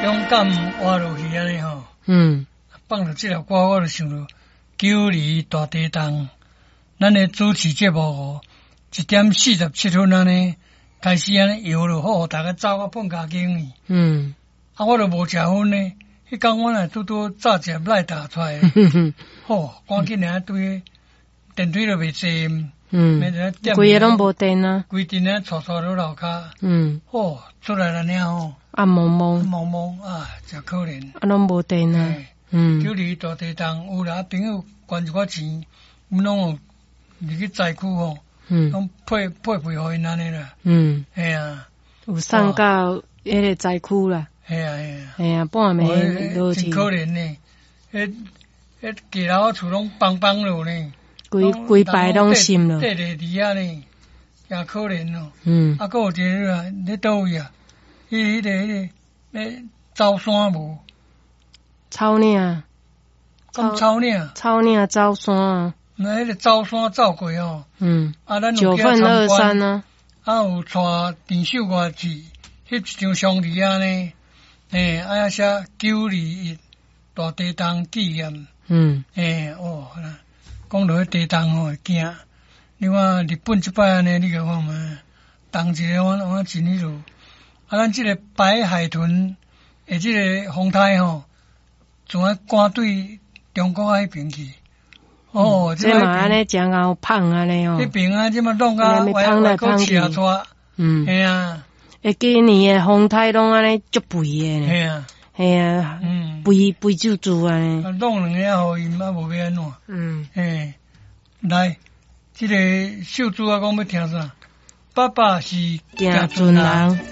勇敢活落去安尼吼。放了这条歌，我就想到九里大地动。咱的主持节目哦，1:47安尼开始安尼摇就好，大家走啊碰脚经去。我就无食薰呢。迄天我若拄早食赖打出来，吼，赶紧来对电梯都袂坐。 规个拢无电啊， 规电啊，坐落楼骹。吼，出来了呢吼， 暗蒙蒙， 蒙蒙啊，真可怜。 拢无电啊。 九里大地动，有啦，朋友捐一寡钱，阮拢有入去灾区吼，拢配互因安尼啦。系啊， 有送到迄个灾区啦。 系啊， 半暝落去， 真可怜呢。迄几楼厝拢帮落呢。 规排拢心了， 缀伫遐呢，真可怜哦。还佫有一个啊，咧倒位啊？迄个走山无？ 草岭， 草岭走山啊。 那迄个走山走过哦。咱有 9份23啊。 有带电手外去，翕一张相片啊呢。遐写9里大地动纪念。讲到迄地动吼会惊，你看日本即摆安尼，你甲看嘛，动一个我真迄落。咱即个白海豚诶，即个风台吼，从赶对中国迄边去。 即嘛安尼真够胖安尼哦。 迄边啊，即嘛弄啊，外国车车。系啊。 今年诶风台拢安尼足肥诶。 系啊。 肥猪安尼。 弄两个互因，无要安怎。来，这个秀珠啊，讲要听啥？爸爸是行船人。